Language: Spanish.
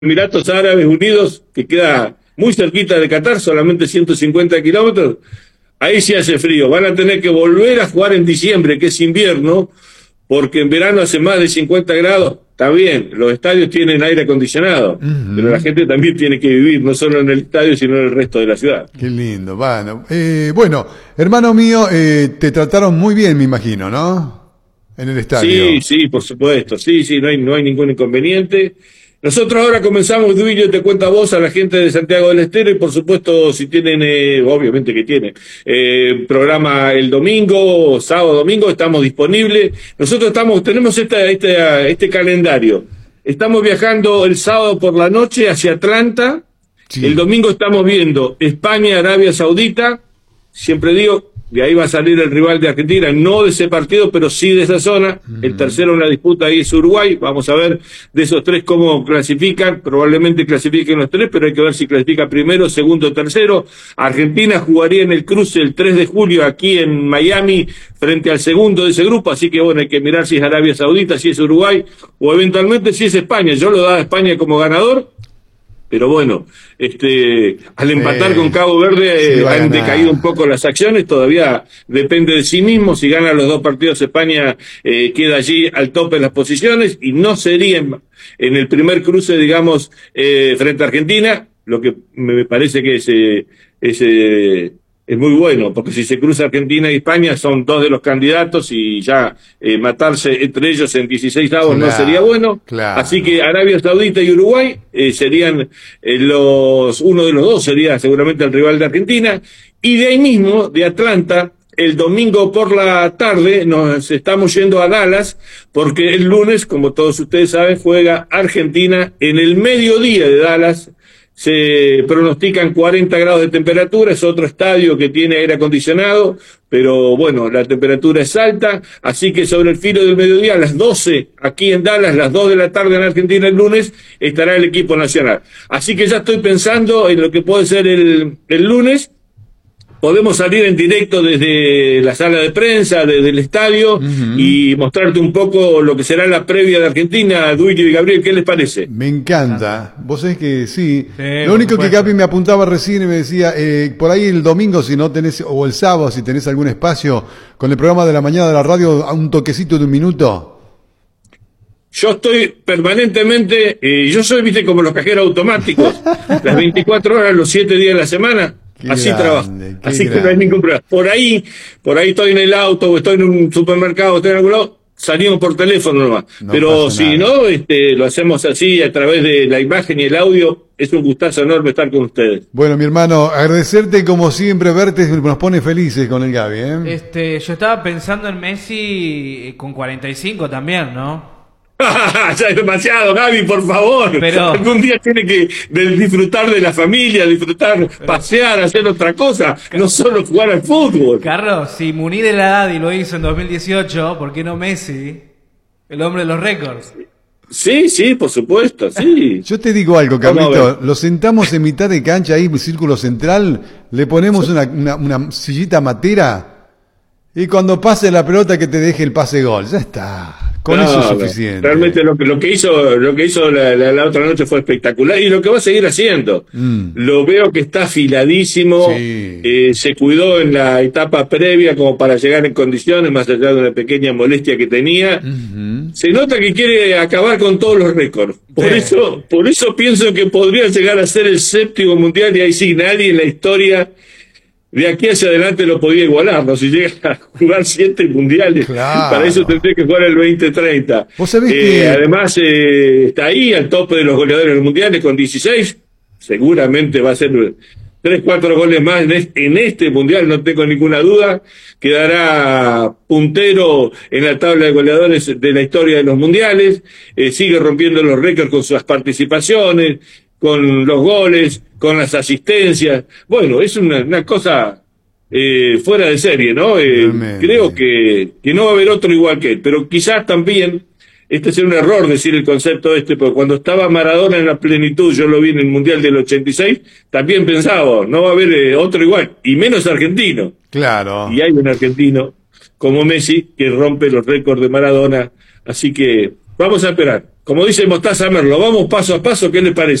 Emiratos Árabes Unidos, que queda muy cerquita de Qatar, solamente 150 kilómetros. Ahí sí hace frío. Van a tener que volver a jugar en diciembre, que es invierno, porque en verano hace más de 50 grados. Está bien, los estadios tienen aire acondicionado, pero la gente también tiene que vivir, no solo en el estadio, sino en el resto de la ciudad. Qué lindo. Bueno, hermano mío, te trataron muy bien, me imagino, ¿no? En el estadio. Sí, por supuesto. Sí, no hay ningún inconveniente. Nosotros ahora comenzamos, Duilio, te cuento a vos, a la gente de Santiago del Estero, y por supuesto, si tienen, obviamente que tienen, programa el domingo, sábado, domingo, estamos disponibles. Nosotros tenemos este calendario. Estamos viajando el sábado por la noche hacia Atlanta. Sí. El domingo estamos viendo España, Arabia Saudita. Siempre digo, de ahí va a salir el rival de Argentina, no de ese partido, pero sí de esa zona. El tercero en la disputa ahí es Uruguay. Vamos a ver de esos tres cómo clasifican. Probablemente clasifiquen los tres, pero hay que ver si clasifica primero, segundo, tercero. Argentina jugaría en el cruce el 3 de julio aquí en Miami frente al segundo de ese grupo. Así que bueno, hay que mirar si es Arabia Saudita, si es Uruguay o eventualmente si es España. Yo lo daba a España como ganador. Pero bueno, al empatar con Cabo Verde han decaído un poco las acciones, todavía depende de sí mismo. Si gana los dos partidos, España queda allí al tope de las posiciones y no sería en el primer cruce, digamos, frente a Argentina, lo que me parece que es muy bueno, porque si se cruza Argentina y España son dos de los candidatos y ya matarse entre ellos en 16avos no sería bueno. Claro. Así que Arabia Saudita y Uruguay serían uno de los dos sería seguramente el rival de Argentina. Y de ahí mismo, de Atlanta, el domingo por la tarde nos estamos yendo a Dallas, porque el lunes, como todos ustedes saben, juega Argentina en el mediodía de Dallas. Se pronostican 40 grados de temperatura, es otro estadio que tiene aire acondicionado, pero bueno, la temperatura es alta, así que sobre el filo del mediodía, a las 12 aquí en Dallas, las 2 de la tarde en Argentina el lunes, estará el equipo nacional. Así que ya estoy pensando en lo que puede ser el lunes. Podemos salir en directo desde la sala de prensa, desde el estadio, y mostrarte un poco lo que será la previa de Argentina. Duilio y Gabriel, ¿qué les parece? Me encanta. Vos sabés que sí. Lo único que Capi me apuntaba recién y me decía, por ahí el domingo, si no tenés, o el sábado, si tenés algún espacio, con el programa de la mañana de la radio, a un toquecito de un minuto. Yo estoy permanentemente, yo soy, viste, como los cajeros automáticos, las 24 horas, los 7 días de la semana. Así trabajo, así que no hay ningún problema. Por ahí estoy en el auto, o estoy en un supermercado, o estoy en algún lado, salimos por teléfono nomás. Pero si no, lo hacemos así a través de la imagen y el audio. Es un gustazo enorme estar con ustedes. Bueno, mi hermano, agradecerte como siempre, verte, nos pone felices con el Gaby, Yo estaba pensando en Messi con 45 también, ¿no? Ya es demasiado, Gaby, por favor. Pero algún día tiene que disfrutar de la familia, pasear, hacer otra cosa, no solo jugar al fútbol. Carlos, si Muní de la edad y lo hizo en 2018, ¿por qué no Messi? El hombre de los récords. Sí, por supuesto, sí. Yo te digo algo, Carlito, lo sentamos en mitad de cancha ahí, círculo central, le ponemos una sillita matera y cuando pase la pelota que te deje el pase gol, ya está. Con eso es suficiente. Realmente lo que hizo la otra noche fue espectacular y lo que va a seguir haciendo. Lo veo que está afiladísimo, se cuidó en la etapa previa como para llegar en condiciones, más allá de una pequeña molestia que tenía. Se nota que quiere acabar con todos los récords. Por eso pienso que podría llegar a ser el 7º mundial y ahí sí nadie en la historia de aquí hacia adelante lo podía igualar, ¿no? Si llega a jugar 7 mundiales, para eso tendría que jugar el 2030. ¿Vos sabés que además está ahí al tope de los goleadores de los mundiales con 16, seguramente va a ser 3-4 goles más en este mundial, no tengo ninguna duda, quedará puntero en la tabla de goleadores de la historia de los mundiales, sigue rompiendo los récords con sus participaciones, con los goles, con las asistencias. Bueno, es una cosa fuera de serie, ¿no? Creo que no va a haber otro igual que él, pero quizás también, es un error decir el concepto porque cuando estaba Maradona en la plenitud, yo lo vi en el Mundial del 86, también pensaba, no va a haber otro igual, y menos argentino. Claro. Y hay un argentino como Messi que rompe los récords de Maradona, así que Vamos a esperar. Como dice Mostaza Merlo, vamos paso a paso, ¿qué le parece?